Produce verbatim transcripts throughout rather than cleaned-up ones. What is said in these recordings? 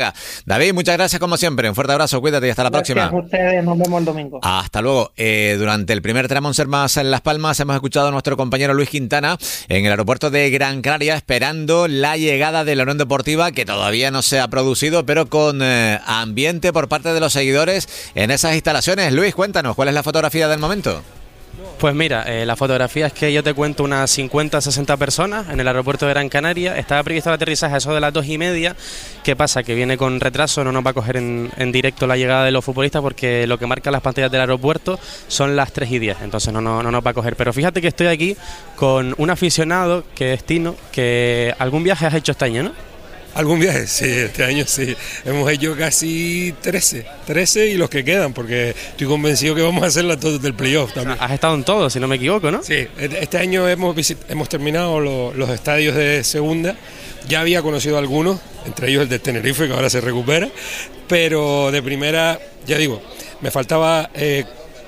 David, muchas gracias como siempre. Un fuerte abrazo, cuídate y hasta la Gracias próxima. A ustedes, nos vemos el domingo. Hasta luego. Eh, durante el primer tramo en Ser Más en Las Palmas hemos escuchado a nuestro compañero Luis Quintana en el aeropuerto de Gran Canaria esperando la llegada de la Unión Deportiva, que todavía no se ha producido, pero con eh, ambiente por parte de los seguidores en esas instalaciones. Luis, cuéntanos, ¿cuál es la fotografía del momento? Pues mira, eh, la fotografía es que yo te cuento unas cincuenta, sesenta personas en el aeropuerto de Gran Canaria. Estaba previsto el aterrizaje a eso de las dos y media. ¿Qué pasa? Que viene con retraso, no nos va a coger en, en directo la llegada de los futbolistas porque lo que marcan las pantallas del aeropuerto son las tres y diez, entonces no, no, no nos va a coger. Pero fíjate que estoy aquí con un aficionado que es Tino, que algún viaje has hecho este año, ¿no? Algún viaje, sí, este año sí. Hemos hecho casi trece, trece y los que quedan, porque estoy convencido que vamos a hacerla todos del playoff también. O sea, has estado en todo, si no me equivoco, ¿no? Sí, este año hemos, visit- hemos terminado lo- los estadios de segunda. Ya había conocido algunos, entre ellos el de Tenerife, que ahora se recupera, pero de primera, ya digo, me faltaba eh,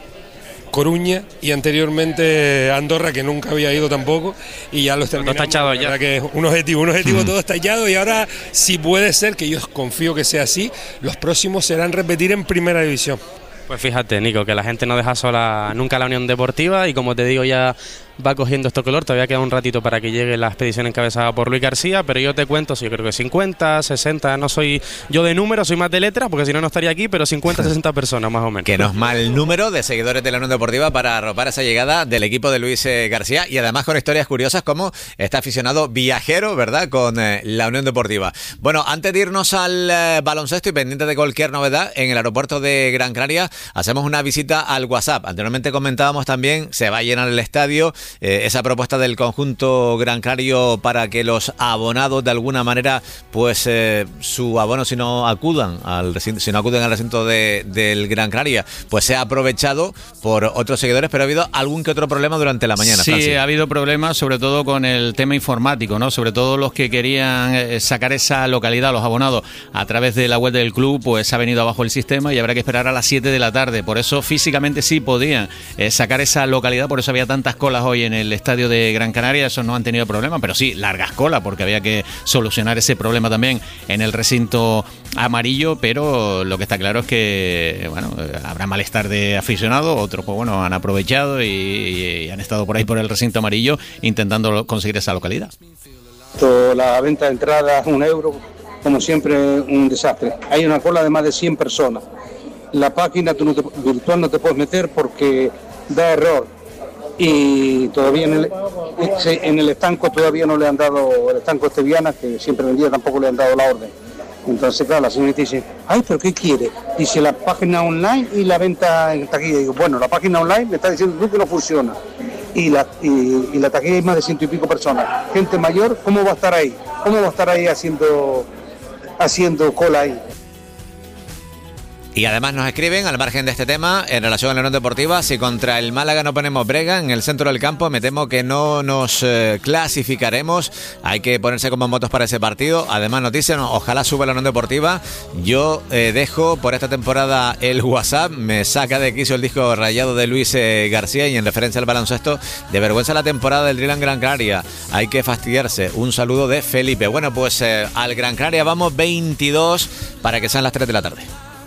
Coruña y anteriormente Andorra, que nunca había ido tampoco, y ya los terminamos. Todo tachado ya. Que es un objetivo, un objetivo todo tallado, y ahora si puede ser, que yo confío que sea así, los próximos serán repetir en primera división. Pues fíjate, Nico, que la gente no deja sola nunca la Unión Deportiva y como te digo ya va cogiendo esto color, todavía queda un ratito para que llegue la expedición encabezada por Luis García, pero yo te cuento, sí, yo creo que cincuenta, sesenta, no soy yo de número, soy más de letras, porque si no no estaría aquí, pero cincuenta, sesenta personas más o menos. Que no es mal número de seguidores de la Unión Deportiva para arropar esa llegada del equipo de Luis eh, García, y además con historias curiosas como este aficionado viajero, ¿verdad?, con eh, la Unión Deportiva. Bueno, antes de irnos al eh, baloncesto y pendiente de cualquier novedad, en el aeropuerto de Gran Canaria hacemos una visita al WhatsApp. Anteriormente comentábamos también, se va a llenar el estadio, eh, esa propuesta del conjunto Gran Canario para que los abonados de alguna manera, pues eh, su abono, si no acudan al recinto, si no acuden al recinto de, del Gran Canaria, pues sea aprovechado por otros seguidores, pero ha habido algún que otro problema durante la mañana. Sí, Francis. ha habido problemas sobre todo con el tema informático, ¿no? Sobre todo los que querían eh, sacar esa localidad, los abonados, a través de la web del club, pues ha venido abajo el sistema y habrá que esperar a las siete de la tarde. Por eso físicamente sí podían eh, sacar esa localidad, por eso había tantas colas hoy en el estadio de Gran Canaria. Eso no han tenido problema, pero sí, largas colas, porque había que solucionar ese problema también en el recinto amarillo, pero lo que está claro es que, bueno, habrá malestar de aficionados, otros pues bueno, han aprovechado y, y han estado por ahí por el recinto amarillo intentando conseguir esa localidad. La venta de entradas, un euro, como siempre, un desastre. Hay una cola de más de cien personas. La página tú no te, virtual no te puedes meter porque da error. Y todavía en el, en el estanco todavía no le han dado, el estanco Esteviana, que siempre vendía, tampoco le han dado la orden. Entonces, claro, la señorita dice, ay, ¿pero qué quiere? Dice, la página online y la venta en taquilla. Digo, bueno, la página online me está diciendo tú que no funciona. Y la, y, y la taquilla hay más de ciento y pico personas. Gente mayor, ¿cómo va a estar ahí? ¿Cómo va a estar ahí haciendo, haciendo cola ahí? Y además nos escriben, al margen de este tema, en relación a la Unión Deportiva, si contra el Málaga no ponemos brega en el centro del campo, me temo que no nos eh, clasificaremos. Hay que ponerse como motos para ese partido. Además nos dicen, ojalá suba la Unión Deportiva. Yo eh, dejo por esta temporada el WhatsApp, me saca de quicio el disco rayado de Luis eh, García, y en referencia al baloncesto, de vergüenza la temporada del Drill Gran Canaria. Hay que fastidiarse. Un saludo de Felipe. Bueno, pues eh, al Gran Canaria vamos veintidós para que sean las tres de la tarde.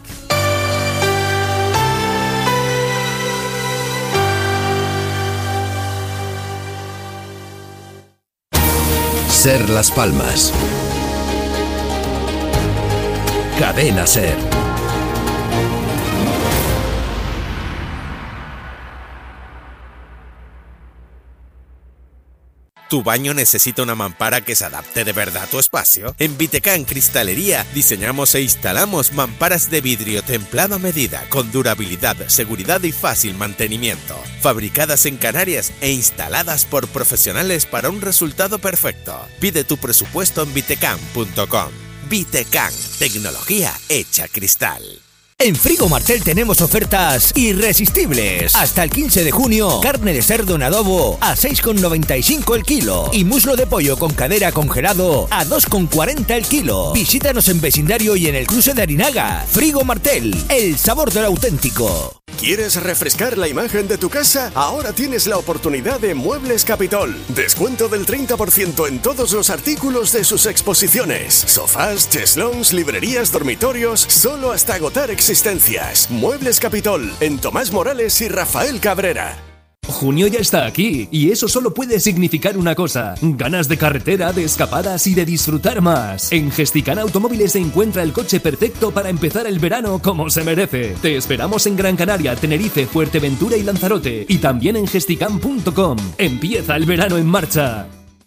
Ser Las Palmas. Cadena Ser. ¿Tu baño necesita una mampara que se adapte de verdad a tu espacio? En Vitecán Cristalería diseñamos e instalamos mamparas de vidrio templado a medida, con durabilidad, seguridad y fácil mantenimiento. Fabricadas en Canarias e instaladas por profesionales para un resultado perfecto. Pide tu presupuesto en vitecán punto com. Vitecán, tecnología hecha cristal. En Frigo Martel tenemos ofertas irresistibles. Hasta el quince de junio, carne de cerdo en adobo a seis con noventa y cinco el kilo y muslo de pollo con cadera congelado a dos con cuarenta el kilo. Visítanos en vecindario y en el cruce de Arinaga. Frigo Martel, el sabor del auténtico. ¿Quieres refrescar la imagen de tu casa? Ahora tienes la oportunidad de Muebles Capitol. Descuento del treinta por ciento en todos los artículos de sus exposiciones. Sofás, cheslons, librerías, dormitorios, solo hasta agotar existencias. Muebles Capitol, en Tomás Morales y Rafael Cabrera. Junio ya está aquí y eso solo puede significar una cosa: ganas de carretera, de escapadas y de disfrutar más. En Gesticán Automóviles se encuentra el coche perfecto para empezar el verano como se merece. Te esperamos en Gran Canaria, Tenerife, Fuerteventura y Lanzarote, y también en gesticán punto com. Empieza el verano en marcha.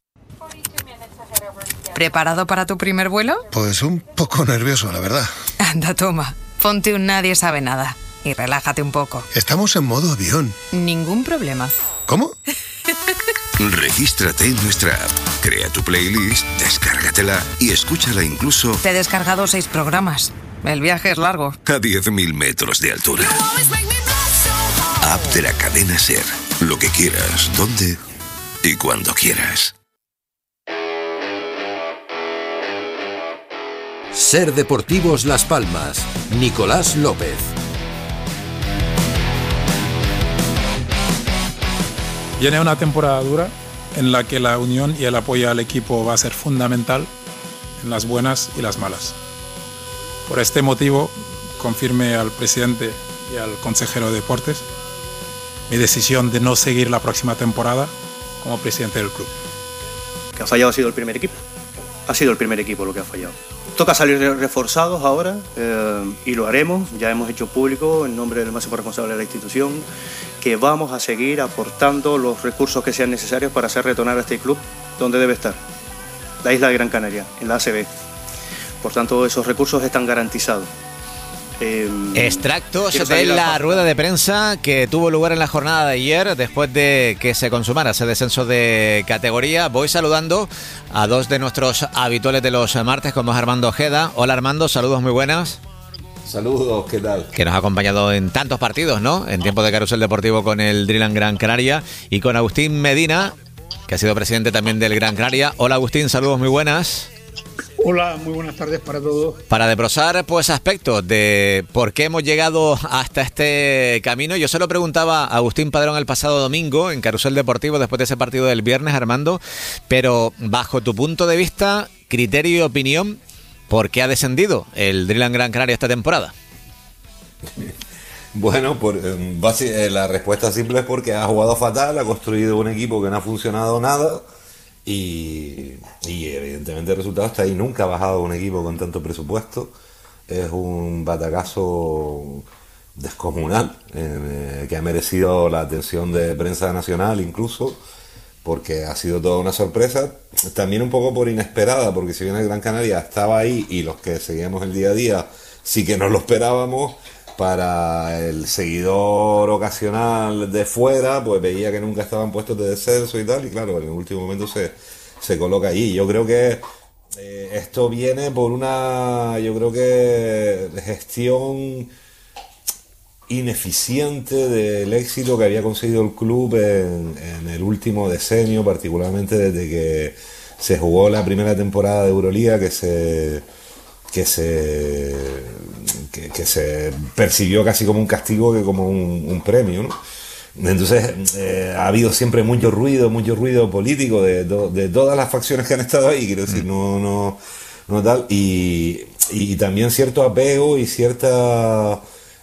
¿Preparado para tu primer vuelo? Pues un poco nervioso, la verdad. Anda, toma, ponte un Nadie Sabe Nada y relájate un poco. Estamos en modo avión. Ningún problema. ¿Cómo? Regístrate en nuestra app, crea tu playlist, descárgatela y escúchala incluso Te he descargado seis programas. El viaje es largo. a diez mil metros de altura. App de la cadena SER. Lo que quieras, dónde y cuando quieras. SER Deportivos Las Palmas. Nicolás López. Viene una temporada dura en la que la unión y el apoyo al equipo va a ser fundamental en las buenas y las malas. Por este motivo, confirmé al presidente y al consejero de deportes mi decisión de no seguir la próxima temporada como presidente del club. Lo que ha fallado ha sido el primer equipo. Ha sido el primer equipo lo que ha fallado. Toca salir reforzados ahora eh, y lo haremos. Ya hemos hecho público en nombre del máximo responsable de la institución que vamos a seguir aportando los recursos que sean necesarios para hacer retornar a este club donde debe estar, la isla de Gran Canaria, en la A C B. Por tanto, esos recursos están garantizados. Eh, Extractos de la rueda de prensa que tuvo lugar en la jornada de ayer después de que se consumara ese descenso de categoría. Voy saludando a dos de nuestros habituales de los martes, como es Armando Ojeda. Hola Armando, saludos muy buenas. Saludos, ¿qué tal? Que nos ha acompañado en tantos partidos, ¿no? En tiempo de Carrusel Deportivo con el Dreamland Gran Canaria, y con Agustín Medina, que ha sido presidente también del Gran Canaria. Hola Agustín, saludos muy buenas. Hola, muy buenas tardes para todos. Para desbrozar pues aspectos de por qué hemos llegado hasta este camino, yo se lo preguntaba a Agustín Padrón el pasado domingo en Carrusel Deportivo después de ese partido del viernes, Armando, pero bajo tu punto de vista, criterio y opinión, ¿por qué ha descendido el Dreamland Gran Canaria esta temporada? Bueno, por, eh, la respuesta simple es porque ha jugado fatal, ha construido un equipo que no ha funcionado nada y, y evidentemente el resultado está ahí. Nunca ha bajado un equipo con tanto presupuesto. Es un batacazo descomunal eh, que ha merecido la atención de prensa nacional incluso, porque ha sido toda una sorpresa, también un poco por inesperada, porque si bien el Gran Canaria estaba ahí y los que seguíamos el día a día sí que nos lo esperábamos, para el seguidor ocasional de fuera pues veía que nunca estaban puestos de descenso y tal, y claro, en el último momento se, se coloca allí. Yo creo que eh, esto viene por una, yo creo que gestión ineficiente del éxito que había conseguido el club en, en el último decenio, particularmente desde que se jugó la primera temporada de Euroliga, que se que se que, que se percibió casi como un castigo que como un, un premio, ¿no? Entonces eh, ha habido siempre mucho ruido, mucho ruido político de, de, de todas las facciones que han estado ahí, quiero decir, no no no tal, y, y también cierto apego y cierta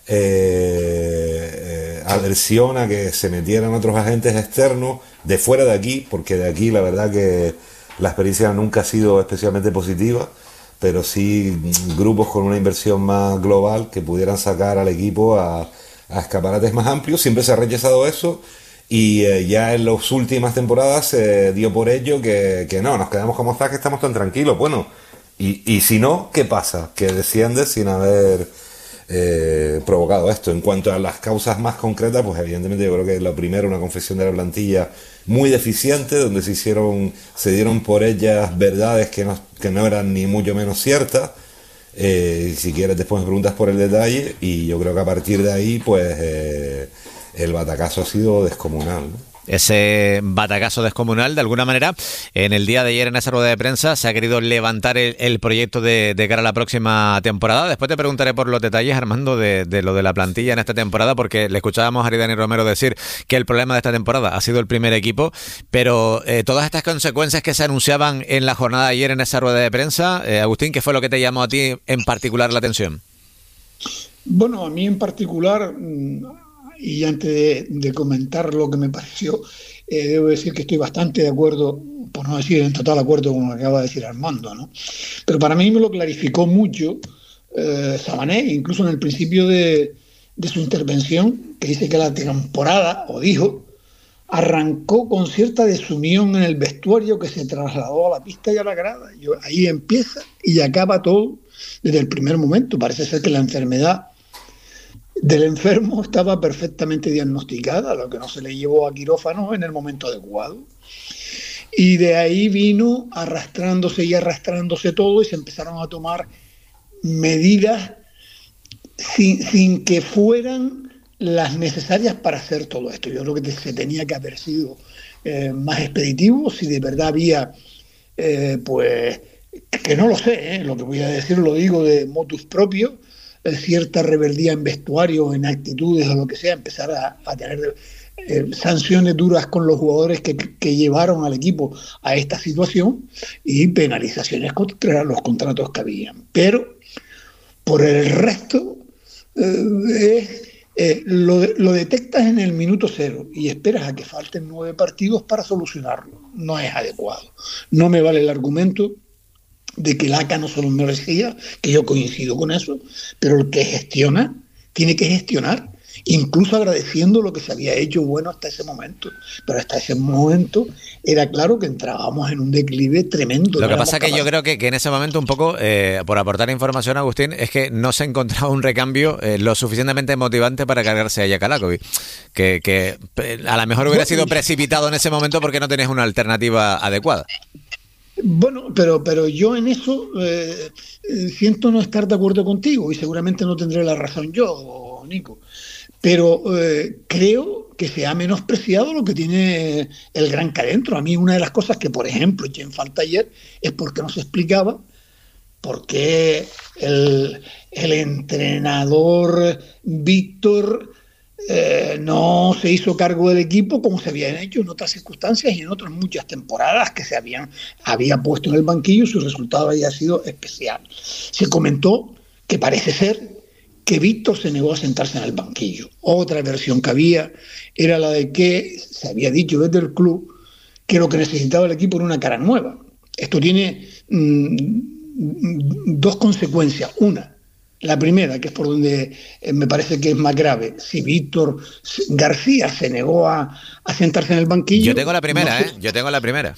Eh, eh, aversión a que se metieran otros agentes externos de fuera de aquí, porque de aquí la verdad que la experiencia nunca ha sido especialmente positiva, pero sí grupos con una inversión más global que pudieran sacar al equipo a, a escaparates más amplios. Siempre se ha rechazado eso y eh, ya en las últimas temporadas se dio por ello que, que no, nos quedamos como está, que estamos tan tranquilos. Bueno, y, y si no, ¿qué pasa? Que desciendes sin haber Eh, provocado esto. En cuanto a las causas más concretas, pues evidentemente yo creo que lo primero, una confección de la plantilla muy deficiente, donde se hicieron, se dieron por ellas verdades que no, que no eran ni mucho menos ciertas. Eh, si quieres después me preguntas por el detalle, y yo creo que a partir de ahí pues eh, el batacazo ha sido descomunal, ¿no? ese batacazo descomunal. De alguna manera, en el día de ayer en esa rueda de prensa se ha querido levantar el, el proyecto de, de cara a la próxima temporada. Después te preguntaré por los detalles, Armando, de, de lo de la plantilla en esta temporada, porque le escuchábamos a Aridane Romero decir que el problema de esta temporada ha sido el primer equipo, pero eh, todas estas consecuencias que se anunciaban en la jornada de ayer en esa rueda de prensa, eh, Agustín, ¿qué fue lo que te llamó a ti en particular la atención? Bueno, a mí en particular, y antes de, de comentar lo que me pareció, eh, debo decir que estoy bastante de acuerdo, por no decir en total acuerdo con lo que acaba de decir Armando, ¿no? Pero para mí me lo clarificó mucho eh, Sabané, incluso en el principio de, de su intervención, que dice que la temporada, o dijo, arrancó con cierta desunión en el vestuario que se trasladó a la pista y a la grada. Yo, ahí empieza y acaba todo desde el primer momento. Parece ser que la enfermedad del enfermo estaba perfectamente diagnosticada, lo que no se le llevó a quirófano en el momento adecuado. Y de ahí vino arrastrándose y arrastrándose todo y se empezaron a tomar medidas sin, sin que fueran las necesarias para hacer todo esto. Yo creo que se tenía que haber sido eh, más expeditivo, si de verdad había, eh, pues, que no lo sé, ¿eh? Lo que voy a decir lo digo de motus propio, eh, cierta rebeldía en vestuario, en actitudes o lo que sea, empezar a, a tener eh, sanciones duras con los jugadores que, que llevaron al equipo a esta situación y penalizaciones contra los contratos que habían. Pero, por el resto, eh, es... Eh, lo, lo detectas en el minuto cero y esperas a que falten nueve partidos para solucionarlo. No es adecuado. No me vale el argumento de que el A C A no se lo merecía, que yo coincido con eso, pero el que gestiona tiene que gestionar, incluso agradeciendo lo que se había hecho bueno hasta ese momento. Pero hasta ese momento era claro que entrábamos en un declive tremendo. Lo que pasa es que yo creo que, que en ese momento un poco, eh, por aportar información, Agustín, es que no se encontraba un recambio eh, lo suficientemente motivante para cargarse a Jakalakovic, que, que a lo mejor hubiera sido precipitado en ese momento porque no tenías una alternativa adecuada. Bueno, pero, pero yo en eso eh, siento no estar de acuerdo contigo y seguramente no tendré la razón yo, Nico. Pero eh, creo que se ha menospreciado lo que tiene el Gran Calentro. A mí una de las cosas que, por ejemplo, eché en falta ayer es porque no se explicaba por qué el, el entrenador Víctor eh, no se hizo cargo del equipo como se habían hecho en otras circunstancias y en otras muchas temporadas que se habían había puesto en el banquillo y su resultado había sido especial. Se comentó que parece ser que Víctor se negó a sentarse en el banquillo. Otra versión que había era la de que se había dicho desde el club que lo que necesitaba el equipo era una cara nueva. Esto tiene mmm, dos consecuencias. Una, la primera, que es por donde eh, me parece que es más grave. Si Víctor García se negó a, a sentarse en el banquillo... Yo tengo la primera, no sé, ¿eh? Yo tengo la primera.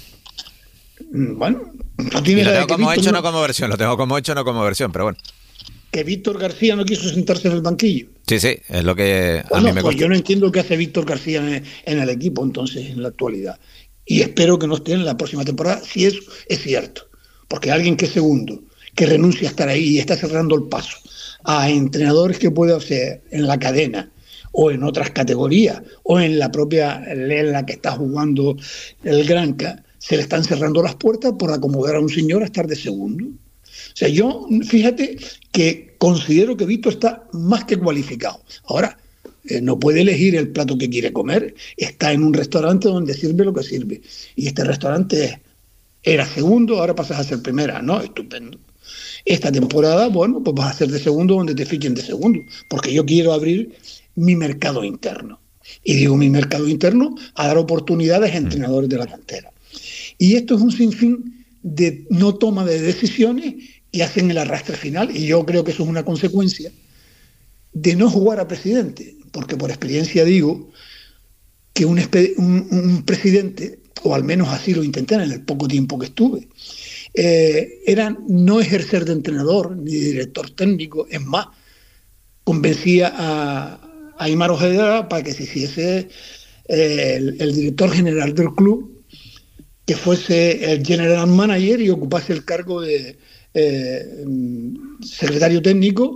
Bueno, no y tiene lo la tengo de como Víctor hecho, no, no como versión. Lo tengo como hecho, no como versión, pero bueno. Que Víctor García no quiso sentarse en el banquillo. Sí, sí, es lo que a Bueno, mí me pues consta. yo no entiendo qué hace Víctor García en, en el equipo entonces en la actualidad. Y espero que no esté en la próxima temporada, si eso es cierto. Porque alguien que es segundo, que renuncia a estar ahí y está cerrando el paso a entrenadores que puede hacer en la cadena o en otras categorías o en la propia en la que está jugando el Granca, se le están cerrando las puertas por acomodar a un señor a estar de segundo. O sea, yo, fíjate que considero que Víctor está más que cualificado. Ahora, eh, no puede elegir el plato que quiere comer. Está en un restaurante donde sirve lo que sirve. Y este restaurante era segundo, ahora pasas a ser primera. No, estupendo. Esta temporada, bueno, pues vas a ser de segundo donde te fichen de segundo. Porque yo quiero abrir mi mercado interno. Y digo mi mercado interno a dar oportunidades a entrenadores de la cantera. Y esto es un sinfín de no toma de decisiones y hacen el arrastre final, y yo creo que eso es una consecuencia de no jugar a presidente, porque por experiencia digo que un, un, un presidente, o al menos así lo intenté en el poco tiempo que estuve, eh, era no ejercer de entrenador ni de director técnico. Es más, convencía a, a Aimar Ojeda para que se hiciese eh, el, el director general del club, que fuese el general manager y ocupase el cargo de Eh, secretario técnico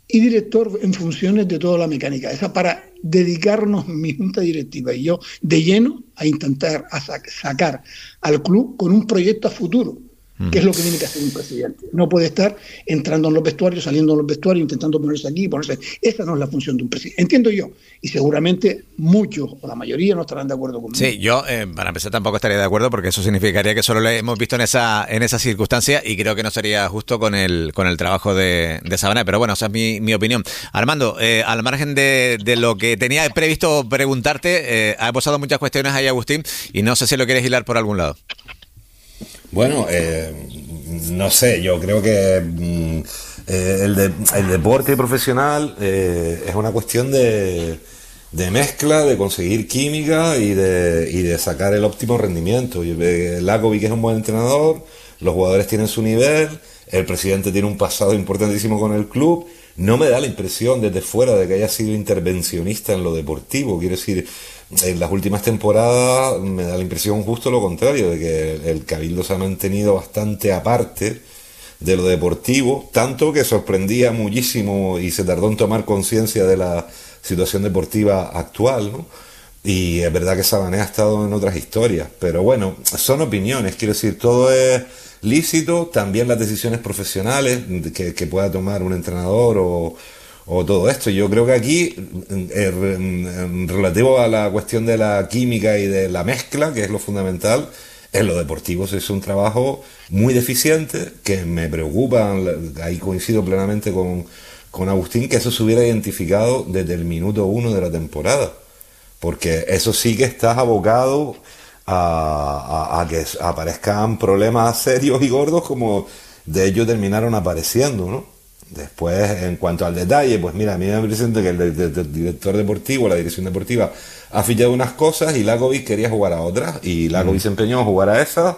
y director en funciones de toda la mecánica. Esa para dedicarnos, mi junta directiva y yo, de lleno a intentar a sacar al club con un proyecto a futuro, que es lo que tiene que hacer un presidente. No puede estar entrando en los vestuarios, saliendo en los vestuarios, intentando ponerse aquí, ponerse. Esa no es la función de un presidente. Entiendo yo. Y seguramente muchos, o la mayoría, no estarán de acuerdo conmigo. Sí, yo, eh, para empezar, tampoco estaría de acuerdo, porque eso significaría que solo lo hemos visto en esa en esa circunstancia, y creo que no sería justo con el con el trabajo de, de Sabané. Pero bueno, esa es mi, mi opinión. Armando, eh, al margen de, de lo que tenía previsto preguntarte, eh, ha posado muchas cuestiones ahí, Agustín, y no sé si lo quieres hilar por algún lado. Bueno, eh, no sé, yo creo que mm, eh, el, de, el deporte profesional eh, es una cuestión de, de mezcla, de conseguir química y de, y de sacar el óptimo rendimiento. Lakovic es un buen entrenador, los jugadores tienen su nivel, el presidente tiene un pasado importantísimo con el club. No me da la impresión desde fuera de que haya sido intervencionista en lo deportivo, quiero decir... En las últimas temporadas me da la impresión justo lo contrario, de que el Cabildo se ha mantenido bastante aparte de lo deportivo, tanto que sorprendía muchísimo y se tardó en tomar conciencia de la situación deportiva actual, ¿no? Y es verdad que Sabané ha estado en otras historias, pero bueno, son opiniones, quiero decir, todo es lícito, también las decisiones profesionales que, que pueda tomar un entrenador o... o todo esto. Yo creo que aquí, eh, relativo a la cuestión de la química y de la mezcla, que es lo fundamental, en lo deportivo es un trabajo muy deficiente, que me preocupa, ahí coincido plenamente con, con Agustín, que eso se hubiera identificado desde el minuto uno de la temporada, porque eso sí que estás abocado a, a, a que aparezcan problemas serios y gordos, como de ellos terminaron apareciendo, ¿no? Después, en cuanto al detalle, pues mira, a mí me presenta que el, el, el director deportivo, la dirección deportiva, ha fichado unas cosas y Lakovic quería jugar a otras, y Lakovic se empeñó a jugar a esas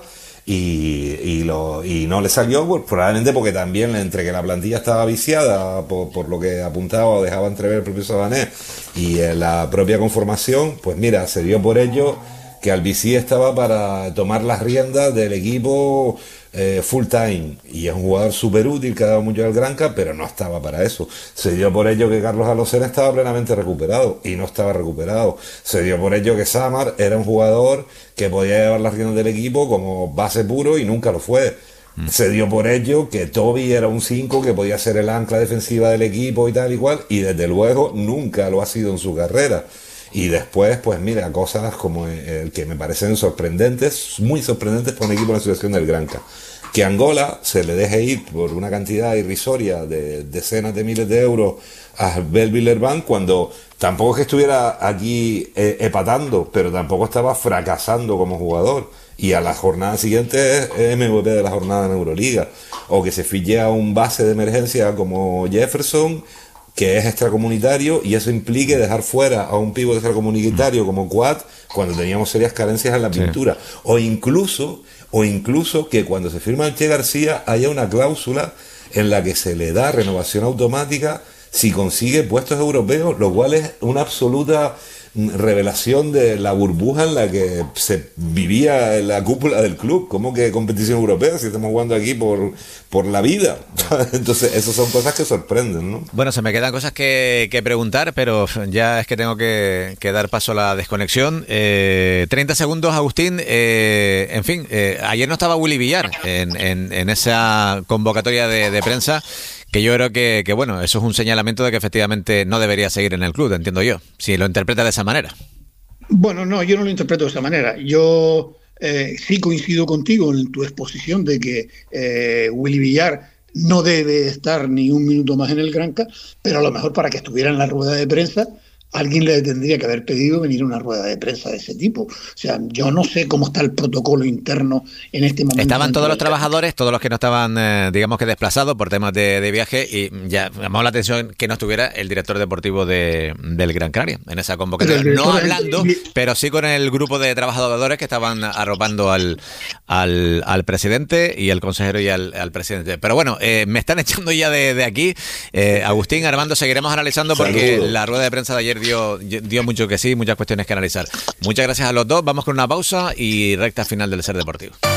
y, y, lo, y no le salió, pues, probablemente porque también entre que la plantilla estaba viciada por, por lo que apuntaba o dejaba entrever el propio Sabané y en la propia conformación, pues mira, se dio por ello que Albicí estaba para tomar las riendas del equipo eh, full time, y es un jugador súper útil que ha dado mucho al Granca, pero no estaba para eso. Se dio por ello que Carlos Alocena estaba plenamente recuperado y no estaba recuperado. Se dio por ello que Samar era un jugador que podía llevar las riendas del equipo como base puro y nunca lo fue. Mm. Se dio por ello que Toby era un cinco que podía ser el ancla defensiva del equipo y tal y cual, y desde luego nunca lo ha sido en su carrera. Y después, pues mira, cosas como el que me parecen sorprendentes, muy sorprendentes para un equipo en la situación del Granca. Que Angola se le deje ir por una cantidad irrisoria de decenas de miles de euros a Belvillerbank, cuando tampoco es que estuviera aquí eh, epatando, pero tampoco estaba fracasando como jugador. Y a la jornada siguiente es M V P de la jornada en Euroliga. O que se fiche a un base de emergencia como Jefferson, que es extracomunitario, y eso implique dejar fuera a un pivote extracomunitario como Quad cuando teníamos serias carencias en la pintura. Sí. O incluso, o incluso que cuando se firma el Che García haya una cláusula en la que se le da renovación automática si consigue puestos europeos, lo cual es una absoluta revelación de la burbuja en la que se vivía en la cúpula del club. ¿Cómo que competición europea si estamos jugando aquí por, por la vida? Entonces esas son cosas que sorprenden, ¿no? Bueno, se me quedan cosas que, que preguntar, pero ya es que tengo que, que dar paso a la desconexión. eh, treinta segundos, Agustín. eh, en fin, eh, ayer no estaba Willy Villar en, en, en esa convocatoria de, de prensa, que yo creo que, que, bueno, eso es un señalamiento de que efectivamente no debería seguir en el club, entiendo yo, si lo interpreta de esa manera. Bueno, no, yo no lo interpreto de esa manera. Yo eh, sí coincido contigo en tu exposición de que eh, Willy Villar no debe estar ni un minuto más en el Granca, pero a lo mejor para que estuviera en la rueda de prensa alguien le tendría que haber pedido venir a una rueda de prensa de ese tipo. O sea, yo no sé cómo está el protocolo interno en este momento. Estaban todos los trabajadores, todos los que no estaban, eh, digamos que desplazados por temas de, de viaje, y ya llamó la atención que no estuviera el director deportivo de, del Gran Canaria en esa convocatoria. No hablando, pero sí con el grupo de trabajadores que estaban arropando al, al, al presidente y al consejero y al, al presidente. Pero bueno, eh, me están echando ya de, de aquí. Eh, Agustín, Armando, seguiremos analizando porque Saludos. La rueda de prensa de ayer dio, dio mucho que sí, muchas cuestiones que analizar. Muchas gracias a los dos. Vamos con una pausa y recta final del Ser Deportivo.